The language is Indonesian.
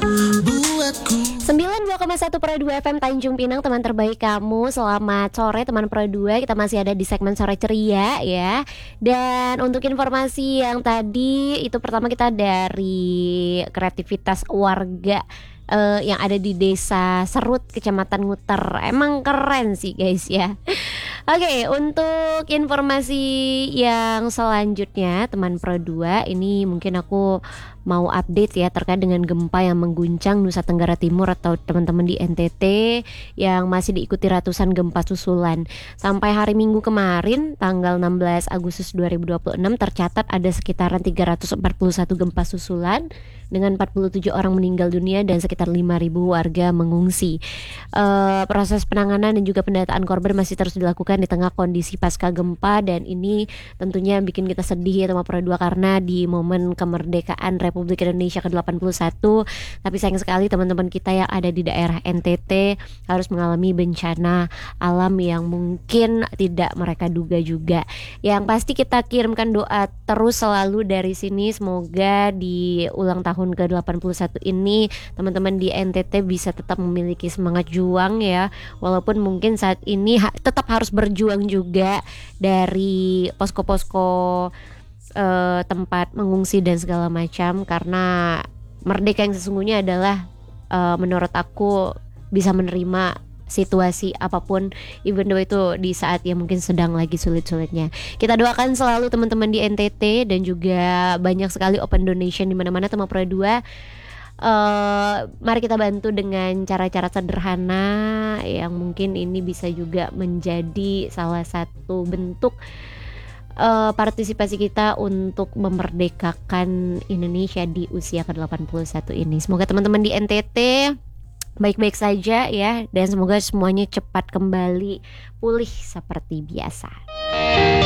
92,1 Pro 2 FM Tanjung Pinang, teman terbaik kamu. Selamat sore teman Pro 2. Kita masih ada di segmen Sore Ceria ya. Dan untuk informasi yang tadi itu, pertama kita dari kreativitas warga yang ada di Desa Serut, Kecamatan Nguter. Emang keren sih guys ya. Oke, untuk informasi yang selanjutnya teman Pro 2, ini mungkin aku mau update ya terkait dengan gempa yang mengguncang Nusa Tenggara Timur atau teman-teman di NTT yang masih diikuti ratusan gempa susulan. Sampai hari Minggu kemarin tanggal 16 Agustus 2026 tercatat ada sekitaran 341 gempa susulan dengan 47 orang meninggal dunia dan sekitar 5.000 warga mengungsi. Proses penanganan dan juga pendataan korban masih terus dilakukan di tengah kondisi pasca gempa, dan ini tentunya bikin kita sedih ya teman Pro 2 karena di momen kemerdekaan Republik Indonesia ke-81, tapi sayang sekali teman-teman kita yang ada di daerah NTT harus mengalami bencana alam yang mungkin tidak mereka duga juga. Yang pasti kita kirimkan doa terus selalu dari sini, semoga di ulang tahun ke-81 ini teman-teman di NTT bisa tetap memiliki semangat juang ya, walaupun mungkin saat ini tetap harus berjuang juga dari posko-posko tempat mengungsi dan segala macam, karena merdeka yang sesungguhnya adalah menurut aku bisa menerima situasi apapun, even though itu di saat yang mungkin sedang lagi sulit-sulitnya. Kita doakan selalu teman-teman di NTT dan juga banyak sekali open donation di mana-mana teman Pro 2. Mari kita bantu dengan cara-cara sederhana yang mungkin ini bisa juga menjadi salah satu bentuk partisipasi kita untuk memerdekakan Indonesia di usia ke-81 ini. Semoga teman-teman di NTT baik-baik saja ya, dan semoga semuanya cepat kembali pulih seperti biasa.